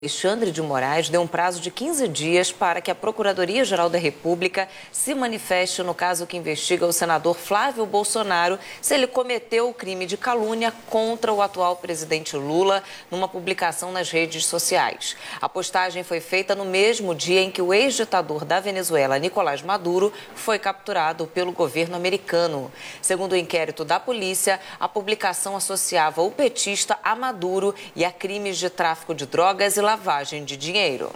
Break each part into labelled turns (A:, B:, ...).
A: Alexandre de Moraes deu um prazo de 15 dias para que a Procuradoria-Geral da República se manifeste no caso que investiga o senador Flávio Bolsonaro se ele cometeu o crime de calúnia contra o atual presidente Lula numa publicação nas redes sociais. A postagem foi feita no mesmo dia em que o ex-ditador da Venezuela, Nicolás Maduro, foi capturado pelo governo americano. Segundo o inquérito da polícia, a publicação associava o petista a Maduro e a crimes de tráfico de drogas e lavagem de dinheiro.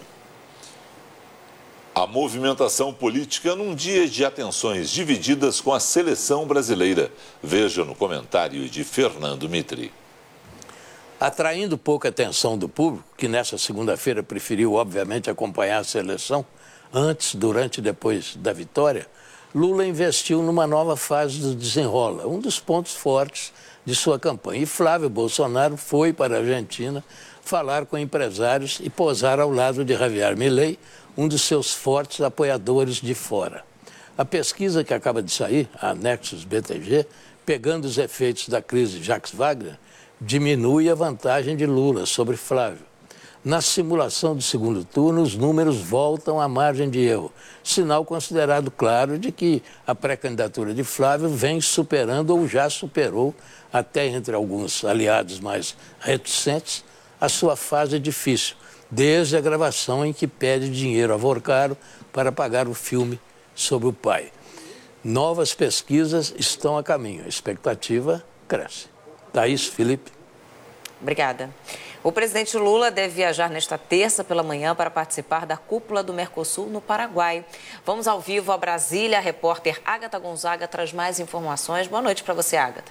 B: A movimentação política num dia de atenções divididas com a seleção brasileira. Veja no comentário de Fernando Mitri.
C: Atraindo pouca atenção do público, que nessa segunda-feira preferiu, obviamente, acompanhar a seleção, antes, durante e depois da vitória, Lula investiu numa nova fase do desenrola, um dos pontos fortes de sua campanha. E Flávio Bolsonaro foi para a Argentina falar com empresários e posar ao lado de Javier Milei, um dos seus fortes apoiadores de fora. A pesquisa que acaba de sair, a Nexus BTG, pegando os efeitos da crise Jacques Wagner, diminui a vantagem de Lula sobre Flávio. Na simulação do segundo turno, os números voltam à margem de erro, sinal considerado claro de que a pré-candidatura de Flávio vem superando ou já superou, até entre alguns aliados mais reticentes, a sua fase difícil, desde a gravação em que pede dinheiro a Vorcaro para pagar o filme sobre o pai. Novas pesquisas estão a caminho, a expectativa cresce. Thaís, Felipe.
A: Obrigada. O presidente Lula deve viajar nesta terça pela manhã para participar da cúpula do Mercosul no Paraguai. Vamos ao vivo a Brasília. A repórter Ágata Gonzaga traz mais informações. Boa noite para você, Ágata.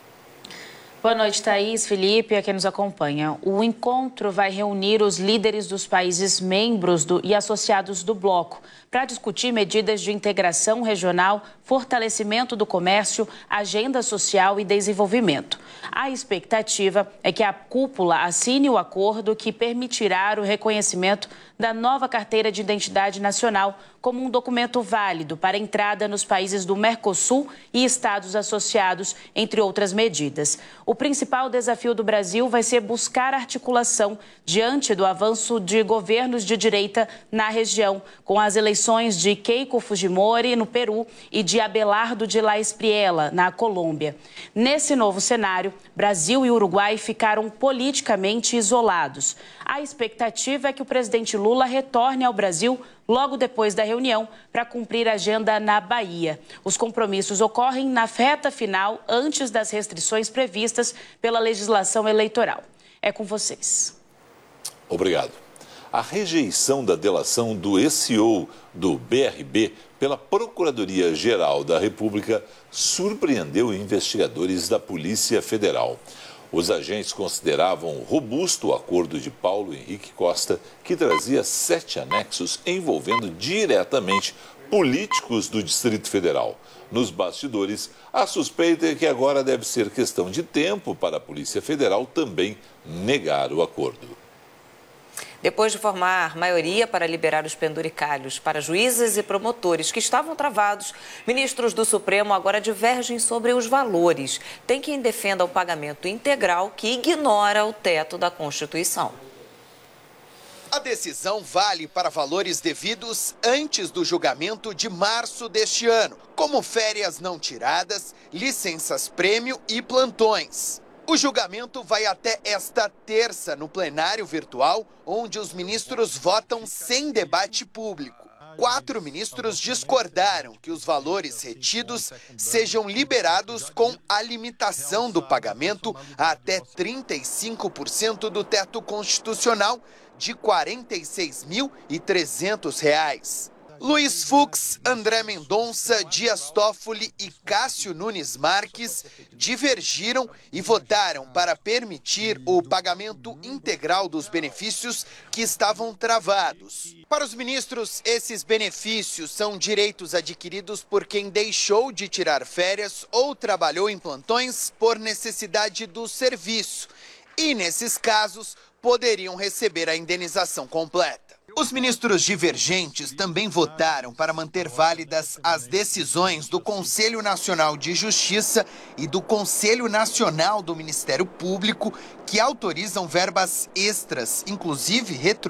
D: Boa noite, Thaís, Felipe, a quem nos acompanha. O encontro vai reunir os líderes dos países membros e associados do bloco para discutir medidas de integração regional, fortalecimento do comércio, agenda social e desenvolvimento. A expectativa é que a cúpula assine o acordo que permitirá o reconhecimento da nova carteira de identidade nacional como um documento válido para entrada nos países do Mercosul e estados associados, entre outras medidas. O principal desafio do Brasil vai ser buscar articulação diante do avanço de governos de direita na região, com as eleições de Keiko Fujimori no Peru e de Abelardo de la Espriella na Colômbia. Nesse novo cenário, Brasil e Uruguai ficaram politicamente isolados. A expectativa é que o presidente Lula retorne ao Brasil logo depois da reunião para cumprir a agenda na Bahia. Os compromissos ocorrem na reta final, antes das restrições previstas pela legislação eleitoral. É com vocês.
B: Obrigado. A rejeição da delação do ex-CEO do BRB pela Procuradoria-Geral da República surpreendeu investigadores da Polícia Federal. Os agentes consideravam robusto o acordo de Paulo Henrique Costa, que trazia 7 anexos envolvendo diretamente políticos do Distrito Federal. Nos bastidores, a suspeita é que agora deve ser questão de tempo para a Polícia Federal também negar o acordo.
A: Depois de formar maioria para liberar os penduricalhos para juízes e promotores que estavam travados, ministros do Supremo agora divergem sobre os valores. Tem quem defenda o pagamento integral que ignora o teto da Constituição.
E: A decisão vale para valores devidos antes do julgamento de março deste ano, como férias não tiradas, licenças-prêmio e plantões. O julgamento vai até esta terça no plenário virtual, onde os ministros votam sem debate público. 4 ministros discordaram que os valores retidos sejam liberados com a limitação do pagamento a até 35% do teto constitucional de R$ 46.300. Luiz Fux, André Mendonça, Dias Toffoli e Cássio Nunes Marques divergiram e votaram para permitir o pagamento integral dos benefícios que estavam travados. Para os ministros, esses benefícios são direitos adquiridos por quem deixou de tirar férias ou trabalhou em plantões por necessidade do serviço. E, nesses casos, poderiam receber a indenização completa. Os ministros divergentes também votaram para manter válidas as decisões do Conselho Nacional de Justiça e do Conselho Nacional do Ministério Público, que autorizam verbas extras, inclusive